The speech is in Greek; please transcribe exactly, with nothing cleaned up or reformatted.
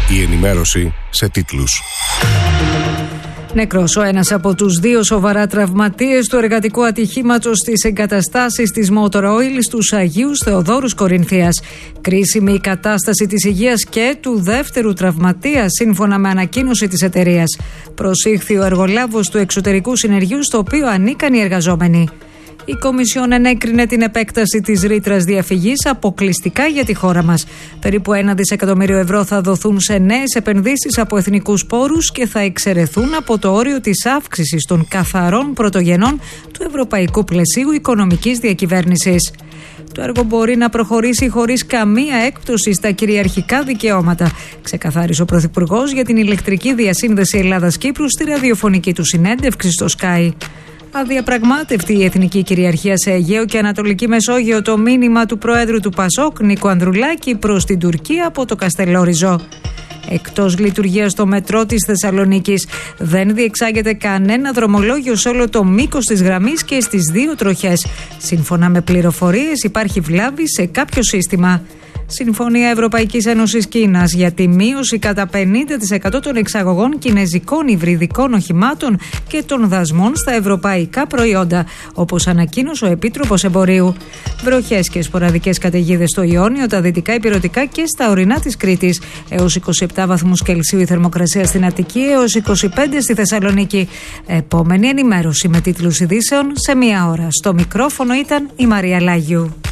Η ενημέρωση σε τίτλους. Νεκρός ο ένας από τους δύο σοβαρά τραυματίες του εργατικού ατυχήματος στις εγκαταστάσεις της Motor Oil στους Αγίους Θεοδόρους Κορινθίας. Κρίσιμη η κατάσταση της υγείας και του δεύτερου τραυματία, σύμφωνα με ανακοίνωση της εταιρείας. Προσήχθη ο εργολάβος του εξωτερικού συνεργείου, στο οποίο ανήκαν οι εργαζόμενοι. Η Κομισιόν ενέκρινε την επέκταση της ρήτρας διαφυγής αποκλειστικά για τη χώρα μας. Περίπου ένα δισεκατομμύριο ευρώ θα δοθούν σε νέες επενδύσεις από εθνικούς πόρους και θα εξαιρεθούν από το όριο της αύξησης των καθαρών πρωτογενών του Ευρωπαϊκού Πλαισίου Οικονομικής Διακυβέρνησης. Το έργο μπορεί να προχωρήσει χωρίς καμία έκπτωση στα κυριαρχικά δικαιώματα, ξεκαθάρισε ο Πρωθυπουργός για την ηλεκτρική διασύνδεση Ελλάδας-Κύπρου στη ραδιοφωνική του συνέντευξη στο Sky. Αδιαπραγμάτευτη η εθνική κυριαρχία σε Αιγαίο και Ανατολική Μεσόγειο, το μήνυμα του Προέδρου του Πασόκ, Νίκου Ανδρουλάκη, προς την Τουρκία από το Καστελόριζο. Εκτός λειτουργίας το μετρό της Θεσσαλονίκης. Δεν διεξάγεται κανένα δρομολόγιο σε όλο το μήκος της γραμμής και στις δύο τροχές. Σύμφωνα με πληροφορίες, υπάρχει βλάβη σε κάποιο σύστημα. Συμφωνία Ευρωπαϊκής Ένωσης Κίνας για τη μείωση κατά πενήντα τοις εκατό των εξαγωγών κινεζικών υβριδικών οχημάτων και των δασμών στα ευρωπαϊκά προϊόντα, όπως ανακοίνωσε ο Επίτροπος Εμπορίου. Βροχές και σποραδικές καταιγίδες στο Ιόνιο, τα δυτικά ηπειρωτικά και στα ορεινά της Κρήτης. Έως είκοσι επτά βαθμούς Κελσίου η θερμοκρασία στην Αττική, έως είκοσι πέντε στη Θεσσαλονίκη. Επόμενη ενημέρωση με τίτλους ειδήσεων σε μία ώρα. Στο μικρόφωνο ήταν η Μαρία Λάγιου.